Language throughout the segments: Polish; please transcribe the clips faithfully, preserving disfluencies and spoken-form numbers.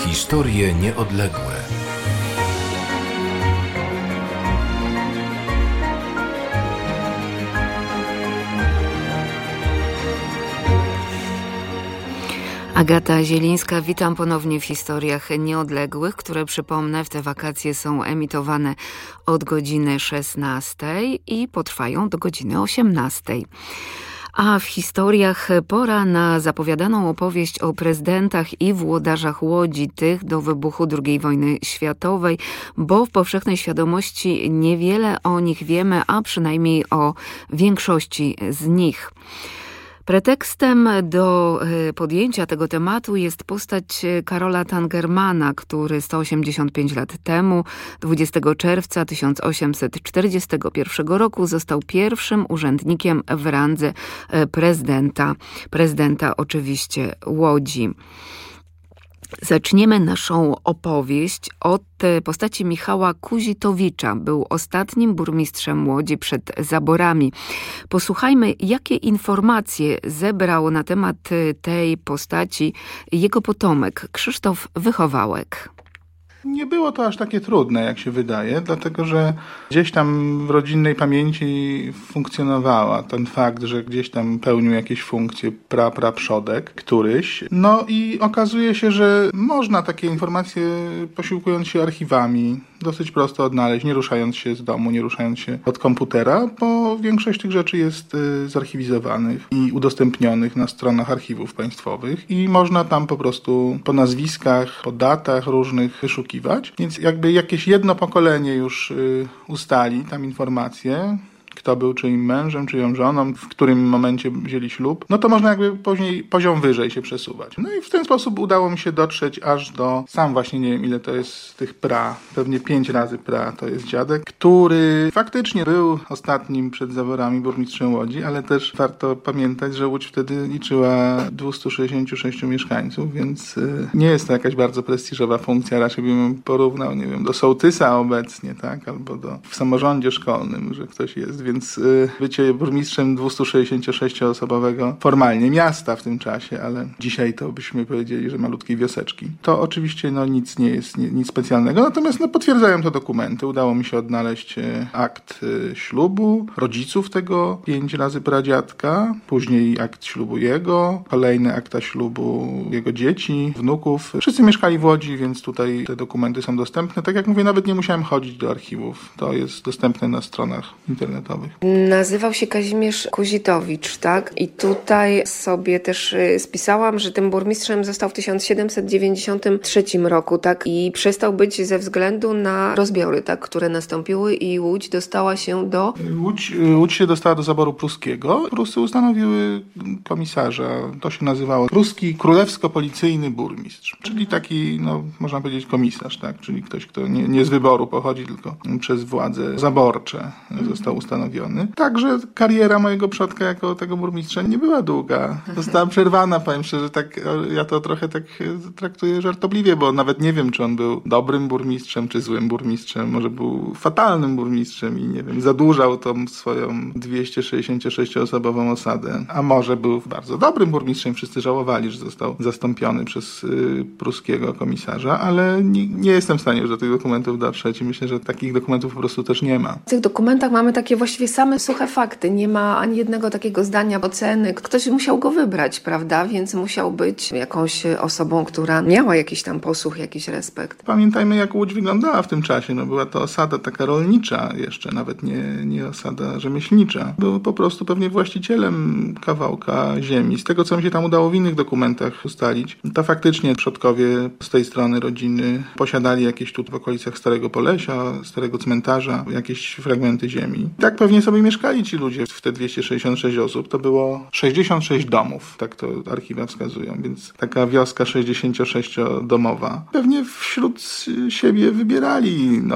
Historie nieodległe. Agata Zielińska, witam ponownie w Historiach Nieodległych, które, przypomnę, w te wakacje są emitowane od godziny szesnastej i potrwają do godziny osiemnastej. A w historiach pora na zapowiadaną opowieść o prezydentach i włodarzach Łodzi, tych do wybuchu drugiej wojny światowej, bo w powszechnej świadomości niewiele o nich wiemy, a przynajmniej o większości z nich. Pretekstem do podjęcia tego tematu jest postać Karola Tangermana, który sto osiemdziesiąt pięć lat temu, dwudziestego czerwca tysiąc osiemset czterdziestego pierwszego roku, został pierwszym urzędnikiem w randze prezydenta, prezydenta oczywiście Łodzi. Zaczniemy naszą opowieść od postaci Michała Kuzitowicza. Był ostatnim burmistrzem Łodzi przed zaborami. Posłuchajmy, jakie informacje zebrał na temat tej postaci jego potomek Krzysztof Wychowałek. Nie było to aż takie trudne, jak się wydaje, dlatego że gdzieś tam w rodzinnej pamięci funkcjonowała ten fakt, że gdzieś tam pełnił jakieś funkcje pra, pra przodek któryś. No i okazuje się, że można takie informacje, posiłkując się archiwami, dosyć prosto odnaleźć, nie ruszając się z domu, nie ruszając się od komputera, bo większość tych rzeczy jest zarchiwizowanych i udostępnionych na stronach archiwów państwowych i można tam po prostu po nazwiskach, po datach różnych wyszukiwać. Więc jakby jakieś jedno pokolenie już ustali tam informacje, kto był czyim mężem, czyją żoną, w którym momencie wzięli ślub, no to można jakby później poziom wyżej się przesuwać. No i w ten sposób udało mi się dotrzeć aż do, sam właśnie nie wiem ile to jest tych pra, pewnie pięć razy pra to jest dziadek, który faktycznie był ostatnim przed zaborami burmistrzem Łodzi, ale też warto pamiętać, że Łódź wtedy liczyła dwieście sześćdziesiąt sześć mieszkańców, więc nie jest to jakaś bardzo prestiżowa funkcja, raczej bym porównał, nie wiem, do sołtysa obecnie, tak, albo do w samorządzie szkolnym, że ktoś jest. Więc bycie burmistrzem dwieście sześćdziesiąt sześcioosobowego formalnie miasta w tym czasie, ale dzisiaj to byśmy powiedzieli, że malutkiej wioseczki. To oczywiście no, nic nie jest nie, nic specjalnego, natomiast no, potwierdzają to dokumenty. Udało mi się odnaleźć akt ślubu rodziców tego pięć razy pradziadka, później akt ślubu jego, kolejne akta ślubu jego dzieci, wnuków. Wszyscy mieszkali w Łodzi, więc tutaj te dokumenty są dostępne. Tak jak mówię, nawet nie musiałem chodzić do archiwów. To jest dostępne na stronach internetowych. Nazywał się Kazimierz Kuzitowicz, tak? I tutaj sobie też spisałam, że tym burmistrzem został w tysiąc siedemset dziewięćdziesiątym trzecim roku, tak? I przestał być ze względu na rozbiory, tak? Które nastąpiły i Łódź dostała się do... Łódź, Łódź się dostała do zaboru pruskiego. Prusy ustanowiły komisarza. To się nazywało pruski królewsko-policyjny burmistrz. Czyli taki, no, można powiedzieć komisarz, tak? Czyli ktoś, kto nie, nie z wyboru pochodzi, tylko przez władze zaborcze został ustanowiony. Także kariera mojego przodka jako tego burmistrza nie była długa. Została przerwana, powiem szczerze, tak, ja to trochę tak traktuję żartobliwie, bo nawet nie wiem, czy on był dobrym burmistrzem, czy złym burmistrzem. Może był fatalnym burmistrzem i nie wiem, zadłużał tą swoją dwieście sześćdziesiąt sześcioosobową osadę. A może był bardzo dobrym burmistrzem. Wszyscy żałowali, że został zastąpiony przez y, pruskiego komisarza, ale nie, nie jestem w stanie już do tych dokumentów dotrzeć i myślę, że takich dokumentów po prostu też nie ma. W tych dokumentach mamy takie właściwie same suche fakty. Nie ma ani jednego takiego zdania, oceny. Ktoś musiał go wybrać, prawda? Więc musiał być jakąś osobą, która miała jakiś tam posłuch, jakiś respekt. Pamiętajmy, jak Łódź wyglądała w tym czasie. No, była to osada taka rolnicza jeszcze, nawet nie, nie osada rzemieślnicza. Był po prostu pewnie właścicielem kawałka ziemi. Z tego, co mi się tam udało w innych dokumentach ustalić, to faktycznie przodkowie z tej strony rodziny posiadali jakieś tu w okolicach Starego Polesia, Starego Cmentarza, jakieś fragmenty ziemi. Tak pewnie sobie mieszkali ci ludzie w te dwieście sześćdziesiąt sześć osób. To było sześćdziesiąt sześć domów, tak to archiwa wskazują, więc taka wioska sześćdziesięciosześciodomowa. Pewnie wśród siebie wybierali, no,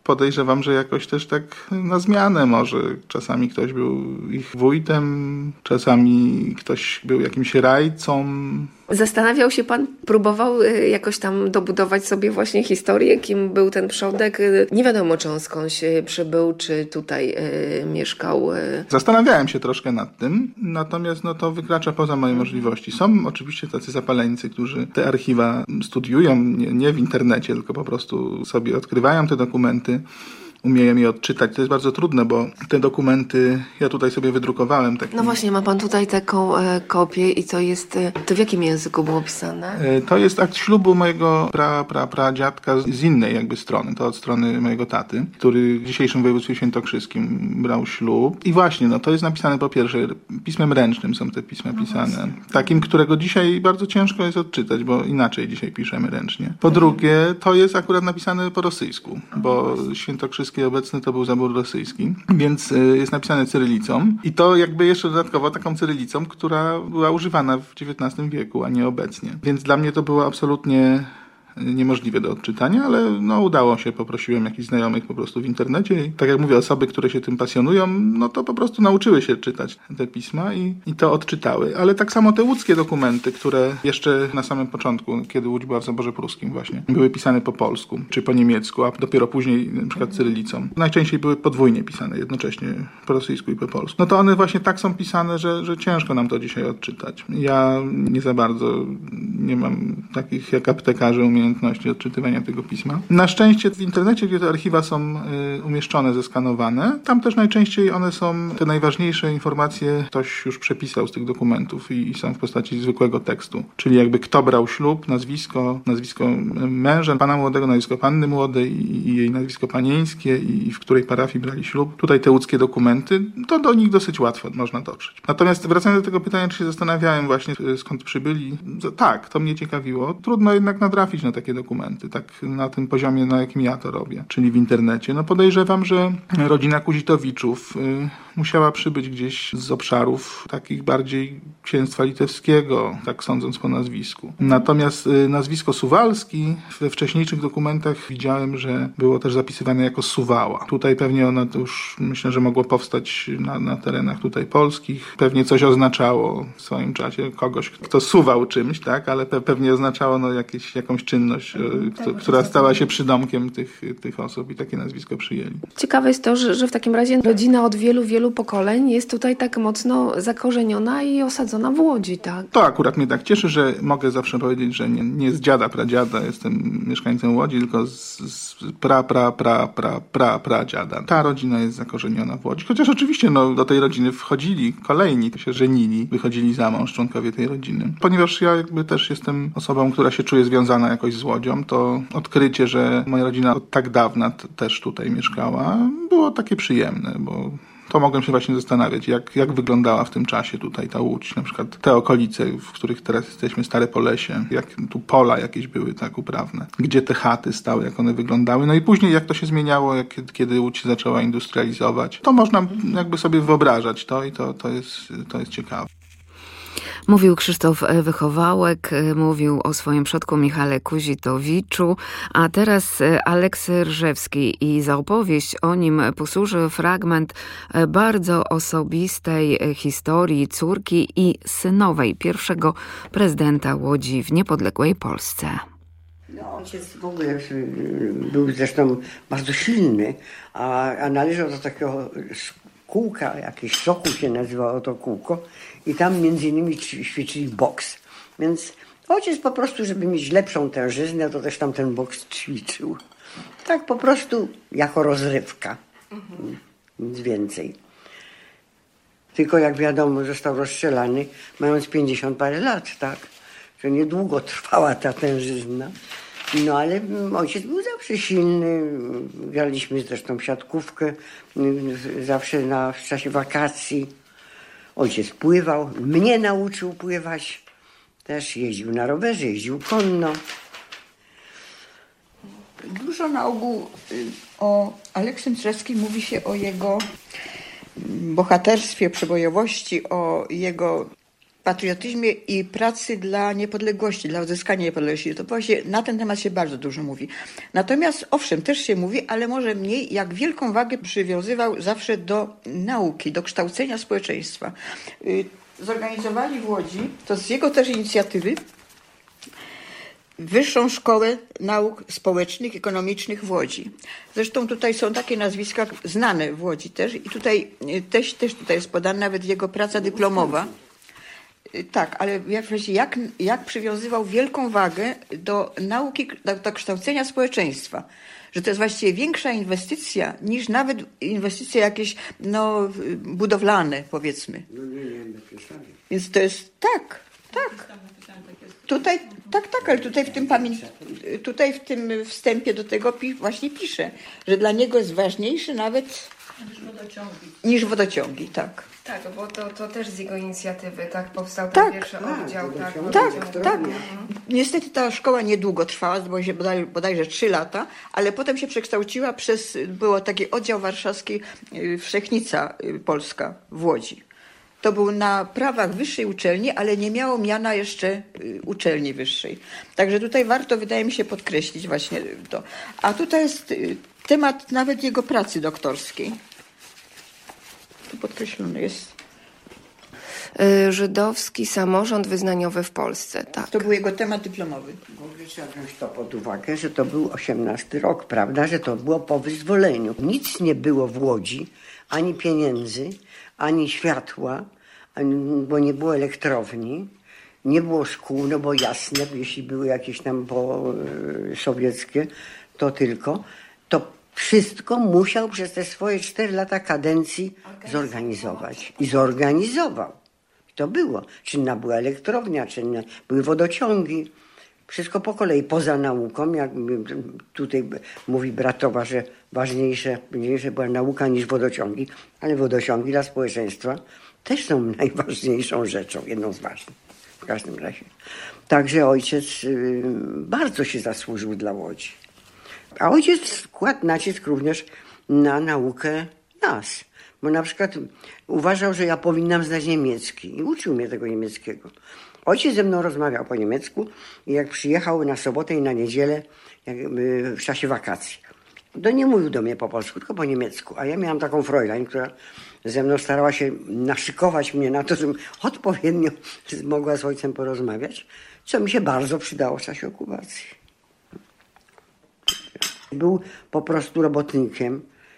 podejrzewam, że jakoś też tak na zmianę może. Czasami ktoś był ich wójtem, czasami ktoś był jakimś rajcą. Zastanawiał się pan, próbował jakoś tam dobudować sobie właśnie historię, kim był ten przodek. Nie wiadomo, czy on skądś przybył, czy tutaj y, mieszkał. Zastanawiałem się troszkę nad tym, natomiast no, to wykracza poza moje możliwości. Są oczywiście tacy zapaleńcy, którzy te archiwa studiują, nie, nie w internecie, tylko po prostu sobie odkrywają te dokumenty, umieją je odczytać. To jest bardzo trudne, bo te dokumenty ja tutaj sobie wydrukowałem. Taki... No właśnie, ma pan tutaj taką e, kopię i to jest, e, to w jakim języku było pisane? E, to jest akt ślubu mojego pra, pra, pradziadka z innej jakby strony, to od strony mojego taty, który w dzisiejszym województwie świętokrzyskim brał ślub. I właśnie, no to jest napisane po pierwsze pismem ręcznym, są te pisma no pisane. Właśnie. Takim, którego dzisiaj bardzo ciężko jest odczytać, bo inaczej dzisiaj piszemy ręcznie. Po drugie, to jest akurat napisane po rosyjsku, bo świętokrzyski obecny to był zabór rosyjski, więc jest napisane cyrylicą i to jakby jeszcze dodatkowo taką cyrylicą, która była używana w dziewiętnastym wieku, a nie obecnie. Więc dla mnie to było absolutnie niemożliwe do odczytania, ale no udało się, poprosiłem jakichś znajomych po prostu w internecie i tak jak mówię, osoby, które się tym pasjonują, no to po prostu nauczyły się czytać te pisma i, i to odczytały. Ale tak samo te łódzkie dokumenty, które jeszcze na samym początku, kiedy Łódź była w zaborze pruskim właśnie, były pisane po polsku czy po niemiecku, a dopiero później na przykład cyrylicą. Najczęściej były podwójnie pisane, jednocześnie po rosyjsku i po polsku. No to one właśnie tak są pisane, że, że ciężko nam to dzisiaj odczytać. Ja nie za bardzo nie mam takich jak aptekarze umiejętności umiejętności odczytywania tego pisma. Na szczęście w internecie, gdzie te archiwa są y, umieszczone, zeskanowane, tam też najczęściej one są, te najważniejsze informacje ktoś już przepisał z tych dokumentów i, i są w postaci zwykłego tekstu. Czyli jakby kto brał ślub, nazwisko, nazwisko męża, pana młodego, nazwisko panny młodej i, i jej nazwisko panieńskie i, i w której parafii brali ślub. Tutaj te łódzkie dokumenty, to do nich dosyć łatwo można dotrzeć. Natomiast wracając do tego pytania, czy się zastanawiałem właśnie skąd przybyli, tak, to mnie ciekawiło. Trudno jednak natrafić na takie dokumenty, tak na tym poziomie, na jakim ja to robię, czyli w internecie. No podejrzewam, że rodzina Kuzitowiczów y, musiała przybyć gdzieś z obszarów takich bardziej księstwa litewskiego, tak sądząc po nazwisku. Natomiast y, nazwisko Suwalski we wcześniejszych dokumentach widziałem, że było też zapisywane jako Suwała. Tutaj pewnie ono to już myślę, że mogło powstać na, na terenach tutaj polskich. Pewnie coś oznaczało w swoim czasie kogoś, kto suwał czymś, tak, ale pe- pewnie oznaczało no, jakieś, jakąś czynność, y, która stała się przydomkiem tych, tych osób i takie nazwisko przyjęli. Ciekawe jest to, że, że w takim razie rodzina od wielu, wielu pokoleń jest tutaj tak mocno zakorzeniona i osadzona w Łodzi, tak? To akurat mnie tak cieszy, że mogę zawsze powiedzieć, że nie, nie z dziada, pradziada jestem mieszkańcem Łodzi, tylko z, z pra, pra, pra, pra, pra, pradziada. Ta rodzina jest zakorzeniona w Łodzi. Chociaż oczywiście no, do tej rodziny wchodzili kolejni, się żenili, wychodzili za mąż członkowie tej rodziny. Ponieważ ja jakby też jestem osobą, która się czuje związana jakoś z Łodzią, to odkrycie, że moja rodzina od tak dawna t- też tutaj mieszkała, było takie przyjemne, bo to mogłem się właśnie zastanawiać, jak, jak wyglądała w tym czasie tutaj ta Łódź, na przykład te okolice, w których teraz jesteśmy, Stare Polesie, jak tu pola jakieś były tak uprawne, gdzie te chaty stały, jak one wyglądały, no i później jak to się zmieniało, jak, kiedy Łódź się zaczęła industrializować, to można jakby sobie wyobrażać to i to, to jest, to jest ciekawe. Mówił Krzysztof Wychowałek, mówił o swoim przodku Michale Kuzitowiczu, a teraz Aleksy Rżewski i za opowieść o nim posłuży fragment bardzo osobistej historii córki i synowej pierwszego prezydenta Łodzi w niepodległej Polsce. No, ojciec w ogóle był zresztą bardzo silny, a, a należał do takiego kółka, jakieś soku się nazywało to kółko i tam między innymi ćwiczyli boks. Więc ojciec po prostu, żeby mieć lepszą tężyznę, to też tam ten boks ćwiczył. Tak po prostu jako rozrywka. Mhm. Nic więcej. Tylko jak wiadomo, został rozstrzelany mając pięćdziesiąt parę lat, tak? Że niedługo trwała ta tężyzna. No ale ojciec był zawsze silny, graliśmy zresztą w siatkówkę, zawsze na, w czasie wakacji. Ojciec pływał, mnie nauczył pływać, też jeździł na rowerze, jeździł konno. Dużo na ogół o Aleksym Rżewskim mówi się o jego bohaterstwie, przebojowości, o jego patriotyzmie i pracy dla niepodległości, dla odzyskania niepodległości. To właśnie na ten temat się bardzo dużo mówi. Natomiast owszem, też się mówi, ale może mniej, jak wielką wagę przywiązywał zawsze do nauki, do kształcenia społeczeństwa. Zorganizowali w Łodzi, to z jego też inicjatywy, Wyższą Szkołę Nauk Społecznych, Ekonomicznych w Łodzi. Zresztą tutaj są takie nazwiska znane w Łodzi też i tutaj też, też tutaj jest podana nawet jego praca dyplomowa. Tak, ale jak, jak przywiązywał wielką wagę do nauki, do, do kształcenia społeczeństwa. Że to jest właściwie większa inwestycja niż nawet inwestycje jakieś no, budowlane, powiedzmy. No nie, nie, bez przesady. Więc to jest tak, tak. Tutaj, tak, tak, ale tutaj w tym pamięć, tutaj w tym wstępie do tego pi, właśnie pisze, że dla niego jest ważniejszy nawet niż wodociągi. Niż wodociągi, tak. Tak, bo to, to też z jego inicjatywy, tak, powstał ten Tak, pierwszy tak, oddział. Tak, Tak, tak. Niestety ta szkoła niedługo trwała, bo się bodaj, bodajże trzy lata, ale potem się przekształciła przez, było taki oddział warszawski Wszechnica Polska w Łodzi. To był na prawach wyższej uczelni, ale nie miało miana jeszcze uczelni wyższej. Także tutaj warto, wydaje mi się, podkreślić właśnie to. A tutaj jest temat nawet jego pracy doktorskiej. Tu podkreślony jest. Żydowski samorząd wyznaniowy w Polsce, tak. To był jego temat dyplomowy. W ogóle trzeba wziąć to pod uwagę, że to był osiemnasty rok, prawda, że to było po wyzwoleniu. Nic nie było w Łodzi, ani pieniędzy, ani światła, ani, bo nie było elektrowni, nie było szkół, no bo jasne, jeśli były jakieś tam po y, sowieckie, to tylko, to wszystko musiał przez te swoje cztery lata kadencji zorganizować. I zorganizował. To było. Czynna była elektrownia, czynne były wodociągi. Wszystko po kolei, poza nauką. Jak tutaj mówi Bratowa, że ważniejsze, ważniejsze była nauka niż wodociągi, ale wodociągi dla społeczeństwa też są najważniejszą rzeczą, jedną z ważnych w każdym razie. Także ojciec y, bardzo się zasłużył dla Łodzi. A ojciec kładł nacisk również na naukę nas. Bo na przykład uważał, że ja powinnam znać niemiecki i uczył mnie tego niemieckiego. Ojciec ze mną rozmawiał po niemiecku i jak przyjechał na sobotę i na niedzielę jak, w czasie wakacji, to nie mówił do mnie po polsku, tylko po niemiecku. A ja miałam taką Fräulein, która ze mną starała się naszykować mnie na to, żebym odpowiednio mogła z ojcem porozmawiać, co mi się bardzo przydało w czasie okupacji. Był po prostu robotnikiem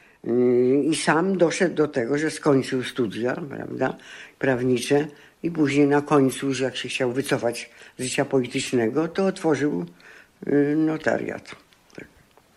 i sam doszedł do tego, że skończył studia, prawda, prawnicze i później na końcu, że jak się chciał wycofać z życia politycznego, to otworzył notariat. Tak.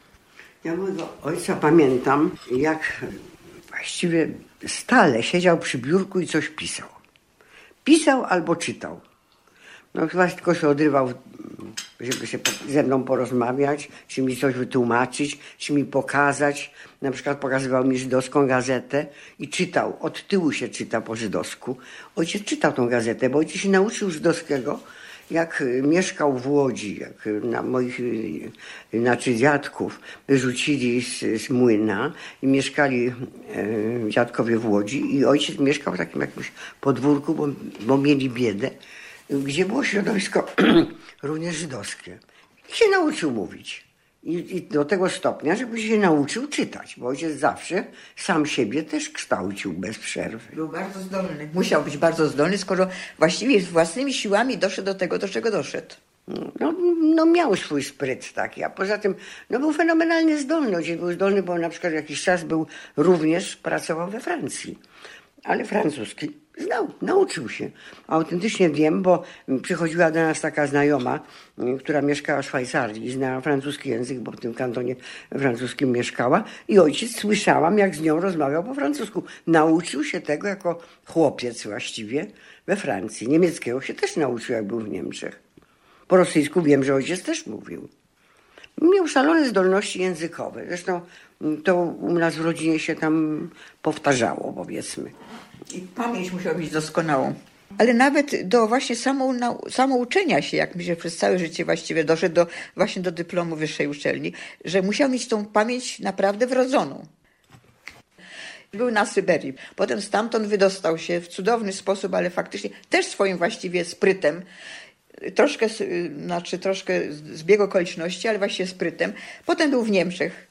Ja mojego ojca pamiętam, jak właściwie stale siedział przy biurku i coś pisał. Pisał albo czytał. No chyba tylko się odrywał, żeby się ze mną porozmawiać, czy mi coś wytłumaczyć, czy mi pokazać. Na przykład pokazywał mi żydowską gazetę i czytał, od tyłu się czyta po żydowsku. Ojciec czytał tą gazetę, bo ojciec się nauczył żydowskiego, jak mieszkał w Łodzi, jak na moich znaczy dziadków rzucili z, z młyna i mieszkali e, dziadkowie w Łodzi i ojciec mieszkał w takim jakimś podwórku, bo, bo mieli biedę, gdzie było środowisko również żydowskie. I się nauczył mówić. I, I do tego stopnia, żeby się nauczył czytać, bo ojciec zawsze sam siebie też kształcił bez przerwy. Był bardzo zdolny. Musiał być bardzo zdolny, skoro właściwie własnymi siłami doszedł do tego, do czego doszedł. No, no miał swój spryt taki, a poza tym no był fenomenalnie zdolny. Ojciec był zdolny, bo na przykład jakiś czas był również, pracował we Francji, ale francuski znał, nauczył się. Autentycznie wiem, bo przychodziła do nas taka znajoma, która mieszkała w Szwajcarii i znała francuski język, bo w tym kantonie francuskim mieszkała i ojciec słyszałam, jak z nią rozmawiał po francusku. Nauczył się tego jako chłopiec właściwie we Francji. Niemieckiego się też nauczył, jak był w Niemczech. Po rosyjsku wiem, że ojciec też mówił. Miał szalone zdolności językowe. Zresztą to u nas w rodzinie się tam powtarzało, powiedzmy. I pamięć musiała być doskonałą. Ale nawet do właśnie samou, samouczenia się, jak mi się przez całe życie właściwie doszedł do, właśnie do dyplomu wyższej uczelni, że musiał mieć tą pamięć naprawdę wrodzoną. Był na Syberii. Potem stamtąd wydostał się w cudowny sposób, ale faktycznie też swoim właściwie sprytem. Troszkę, znaczy troszkę zbieg okoliczności, ale właśnie sprytem. Potem był w Niemczech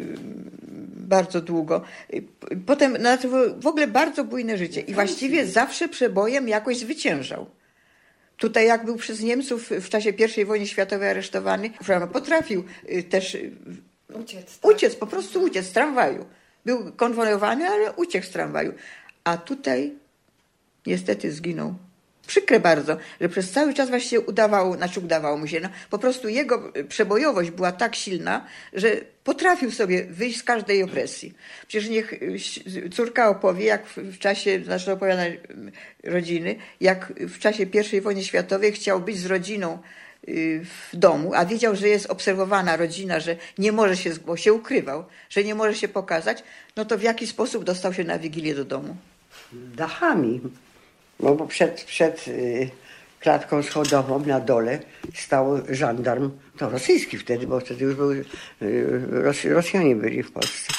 bardzo długo. Potem w ogóle bardzo bujne życie i właściwie zawsze przebojem jakoś zwyciężał. Tutaj jak był przez Niemców w czasie pierwszej wojny światowej aresztowany, potrafił też uciec, tak? uciec, po prostu uciec z tramwaju. Był konwojowany, ale uciekł z tramwaju. A tutaj niestety zginął. Przykre bardzo, że przez cały czas właśnie udawało, znaczy udawało mu się, no, po prostu jego przebojowość była tak silna, że potrafił sobie wyjść z każdej opresji. Przecież niech córka opowie, jak w czasie, znaczy opowiada rodziny, jak w czasie pierwszej wojny światowej chciał być z rodziną w domu, a wiedział, że jest obserwowana rodzina, że nie może się, bo się ukrywał, że nie może się pokazać, no to w jaki sposób dostał się na Wigilię do domu? Dachami. No bo przed, przed y, klatką schodową na dole stał żandarm, to rosyjski wtedy, bo wtedy już były, y, Ros, Rosjanie byli w Polsce.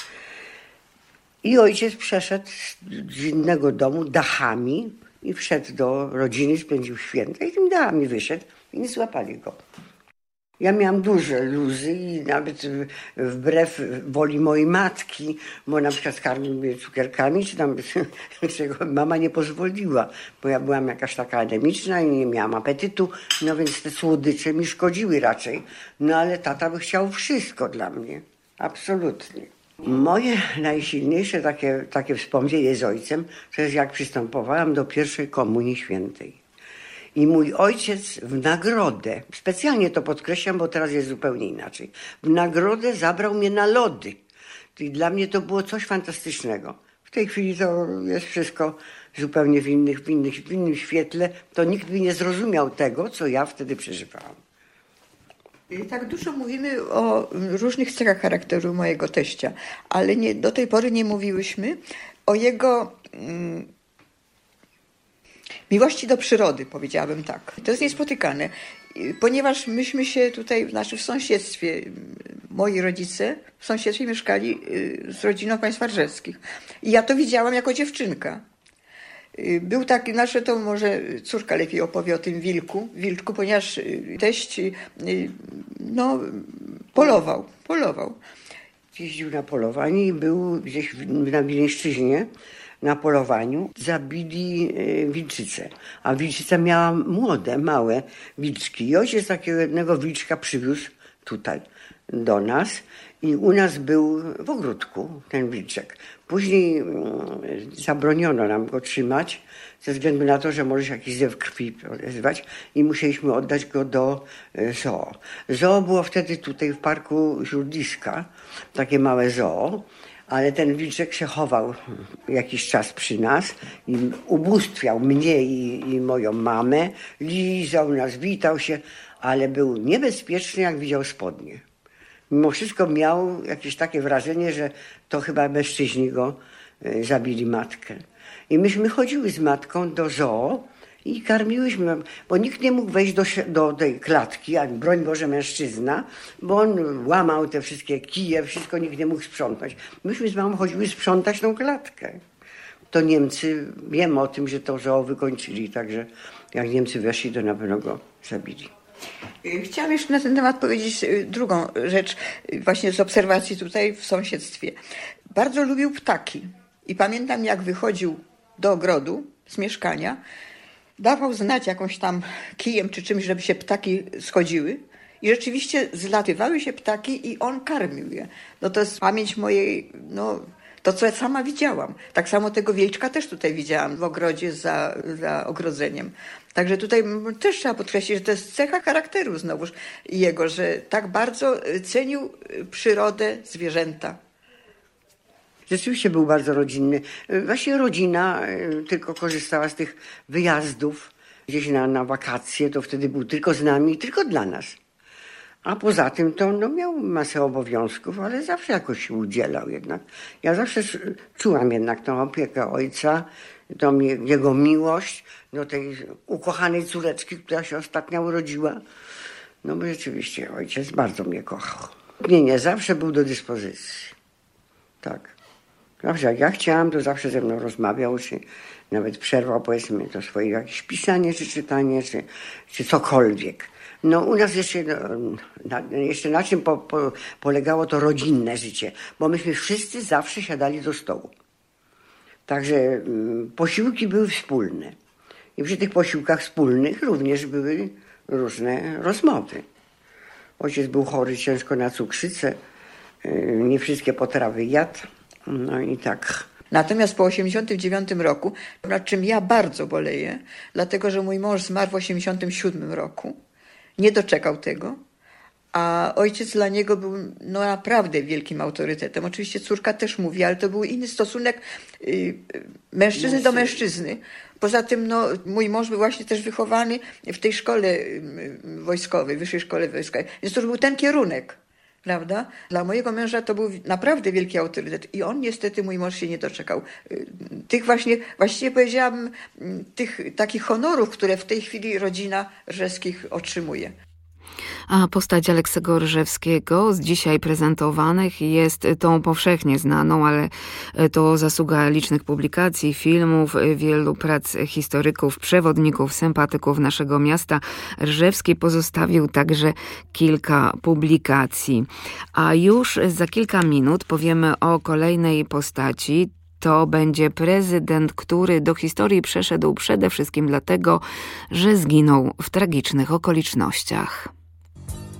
I ojciec przeszedł z innego domu dachami i wszedł do rodziny, spędził święta i tymi dachami wyszedł i nie złapali go. Ja miałam duże luzy i nawet wbrew woli mojej matki, bo na przykład karmił mnie cukierkami, czy tam czego mama nie pozwoliła, bo ja byłam jakaś taka anemiczna i nie miałam apetytu, no więc te słodycze mi szkodziły raczej. No ale tata by chciał wszystko dla mnie, absolutnie. Moje najsilniejsze takie, takie wspomnienie z ojcem, to jest jak przystępowałam do pierwszej komunii świętej. I mój ojciec w nagrodę, specjalnie to podkreślam, bo teraz jest zupełnie inaczej, w nagrodę zabrał mnie na lody. I dla mnie to było coś fantastycznego. W tej chwili to jest wszystko zupełnie w, innych, w, innych, w innym świetle. To nikt by nie zrozumiał tego, co ja wtedy przeżywałam. Tak dużo mówimy o różnych cechach charakteru mojego teścia, ale nie, do tej pory nie mówiłyśmy o jego mm, miłości do przyrody, powiedziałabym tak. To jest niespotykane, ponieważ myśmy się tutaj, znaczy w sąsiedztwie, moi rodzice w sąsiedztwie mieszkali z rodziną państw warszawskich. I ja to widziałam jako dziewczynka. Był taki, znaczy to może córka lepiej opowie o tym wilku, wilczku, ponieważ teść no, polował, polował. Jeździł na polowanie i był gdzieś na Wileńszczyźnie na polowaniu. Zabili wilczycę, a wilczyca miała młode, małe wilczki. I ojciec takiego jednego wilczka przywiózł tutaj do nas i u nas był w ogródku ten wilczek. Później zabroniono nam go trzymać ze względu na to, że może się jakiś zew krwi odezwać i musieliśmy oddać go do zoo. Zoo było wtedy tutaj w parku Śródliska, takie małe zoo, ale ten wilczek się chował jakiś czas przy nas i ubóstwiał mnie i, i moją mamę, lizał nas, witał się, ale był niebezpieczny, jak widział spodnie. Mimo wszystko miał jakieś takie wrażenie, że to chyba mężczyźni go zabili matkę. I myśmy chodziły z matką do zoo i karmiłyśmy, bo nikt nie mógł wejść do, do tej klatki, a broń Boże mężczyzna, bo on łamał te wszystkie kije, wszystko, nikt nie mógł sprzątać. Myśmy z mamą chodziły sprzątać tą klatkę. To Niemcy, wiem o tym, że to zoo wykończyli, także jak Niemcy weszli, to na pewno go zabili. Chciałam jeszcze na ten temat powiedzieć drugą rzecz, właśnie z obserwacji tutaj w sąsiedztwie. Bardzo lubił ptaki i pamiętam, jak wychodził do ogrodu z mieszkania, dawał znać jakąś tam kijem czy czymś, żeby się ptaki schodziły i rzeczywiście zlatywały się ptaki i on karmił je. No to jest pamięć mojej, no to co ja sama widziałam. Tak samo tego wilczka też tutaj widziałam w ogrodzie za, za ogrodzeniem. Także tutaj też trzeba podkreślić, że to jest cecha charakteru znowuż jego, że tak bardzo cenił przyrodę, zwierzęta. Rzeczywiście był bardzo rodzinny. Właśnie rodzina tylko korzystała z tych wyjazdów gdzieś na, na wakacje, to wtedy był tylko z nami, tylko dla nas. A poza tym to no, miał masę obowiązków, ale zawsze jakoś się udzielał jednak. Ja zawsze czułam jednak tą opiekę ojca, tą jego miłość do tej ukochanej córeczki, która się ostatnio urodziła. No bo rzeczywiście ojciec bardzo mnie kochał. Nie, nie, zawsze był do dyspozycji. Tak. Zawsze jak ja chciałam, to zawsze ze mną rozmawiał, czy nawet przerwał, powiedzmy, to swoje jakieś pisanie, czy czytanie, czy, czy cokolwiek. No u nas jeszcze, na, jeszcze na czym po, po, polegało to rodzinne życie, bo myśmy wszyscy zawsze siadali do stołu. Także mm, posiłki były wspólne. I przy tych posiłkach wspólnych również były różne rozmowy. Ojciec był chory ciężko na cukrzycę, yy, nie wszystkie potrawy jadł, no i tak. Natomiast po osiemdziesiątym dziewiątym roku, nad czym ja bardzo boleję, dlatego że mój mąż zmarł w osiemdziesiątym siódmym roku, nie doczekał tego, a ojciec dla niego był no, naprawdę wielkim autorytetem. Oczywiście córka też mówi, ale to był inny stosunek yy, mężczyzny do mężczyzny. Poza tym no, mój mąż był właśnie też wychowany w tej szkole wojskowej, wyższej szkole wojskowej, więc to już był ten kierunek, prawda? Dla mojego męża to był naprawdę wielki autorytet i on niestety, mój mąż się nie doczekał. Tych właśnie, właściwie powiedziałabym, tych takich honorów, które w tej chwili rodzina Rżewskich otrzymuje. A postać Aleksego Rżewskiego z dzisiaj prezentowanych jest tą powszechnie znaną, ale to zasługa licznych publikacji, filmów, wielu prac historyków, przewodników, sympatyków naszego miasta. Rżewski pozostawił także kilka publikacji. A już za kilka minut powiemy o kolejnej postaci. To będzie prezydent, który do historii przeszedł przede wszystkim dlatego, że zginął w tragicznych okolicznościach.